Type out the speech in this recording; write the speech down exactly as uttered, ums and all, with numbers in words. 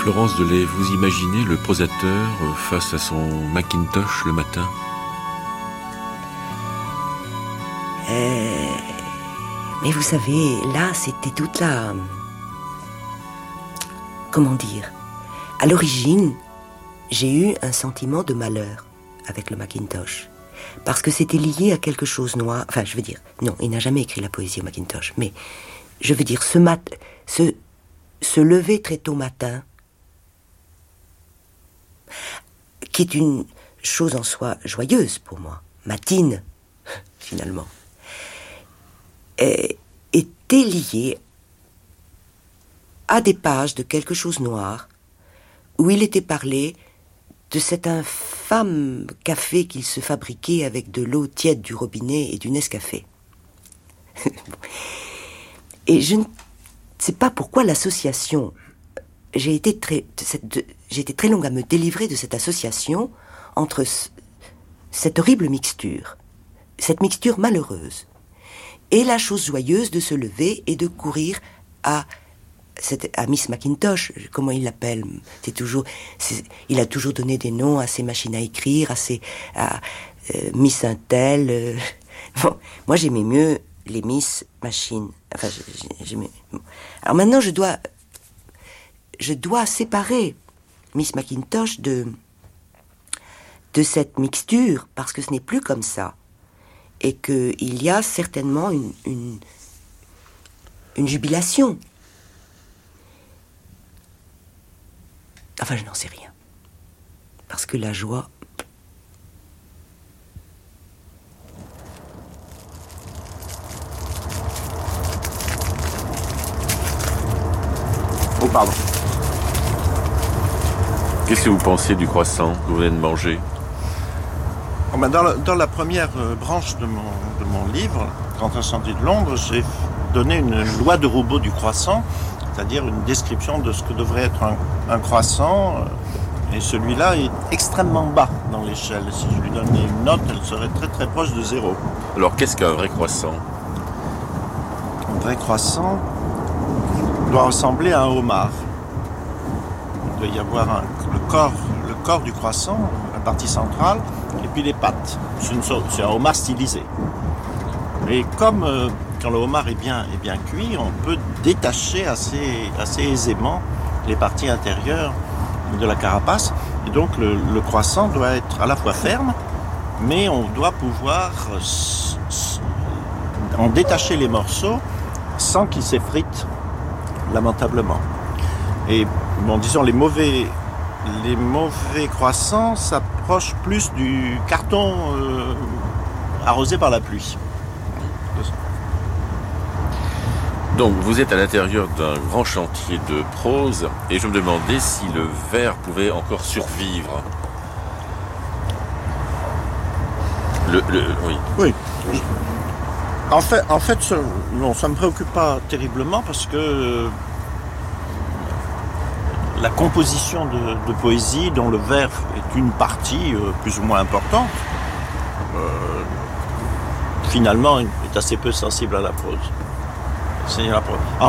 Florence Delay, vous imaginez le prosateur face à son Macintosh le matin? euh, Mais vous savez, là, c'était toute la... Comment dire? À l'origine, j'ai eu un sentiment de malheur avec le Macintosh. Parce que c'était lié à quelque chose de noir. Enfin, je veux dire, non, il n'a jamais écrit la poésie au Macintosh. Mais, je veux dire, ce mat... ce... se lever très tôt matin, qui est une chose en soi joyeuse pour moi, matine, finalement, et, était lié à des pages de quelque chose noir, où il était parlé de cet infâme café qu'il se fabriquait avec de l'eau tiède du robinet et du Nescafé. Et je ne sais pas pourquoi l'association... J'ai été très, j'ai été très longue à me délivrer de cette association entre ce, cette horrible mixture, cette mixture malheureuse, et la chose joyeuse de se lever et de courir à, à Miss Macintosh, comment il l'appelle, c'est toujours, c'est, il a toujours donné des noms à ses machines à écrire, à ses, à euh, Miss Intel. Euh, bon, moi j'aimais mieux les Miss Machines. Enfin, j'aimais. Alors maintenant je dois je dois séparer Miss Macintosh de, de cette mixture, parce que ce n'est plus comme ça. Et qu'il y a certainement une, une, une jubilation. Enfin, je n'en sais rien. Parce que la joie... Oh, pardon. Qu'est-ce que vous pensez du croissant que vous venez de manger? Oh ben dans, la, dans la première euh, branche de mon, de mon livre, Grand incendie de Londres, j'ai donné une loi de robot du croissant, c'est-à-dire une description de ce que devrait être un, un croissant. Euh, et celui-là est extrêmement bas dans l'échelle. Si je lui donnais une note, elle serait très très proche de zéro. Alors qu'est-ce qu'un vrai croissant? Un vrai croissant doit ressembler à un homard. Il doit y avoir un, le, corps, le corps du croissant, la partie centrale, et puis les pattes. C'est, une sorte, c'est un homard stylisé. Et comme euh, quand le homard est bien, est bien cuit, on peut détacher assez, assez aisément les parties intérieures de la carapace. Et donc le, le croissant doit être à la fois ferme, mais on doit pouvoir euh, s, s, en détacher les morceaux sans qu'ils s'effritent lamentablement. Et bon, disons, les mauvais, les mauvais croissants s'approchent plus du carton euh, arrosé par la pluie. Donc, vous êtes à l'intérieur d'un grand chantier de prose, et je me demandais si le vers pouvait encore survivre. Le, le, oui. Oui. En fait, en fait, ça, non, ça me préoccupe pas terriblement parce que la composition de, de poésie, dont le vers est une partie euh, plus ou moins importante, euh, finalement, est assez peu sensible à la prose. C'est la prose.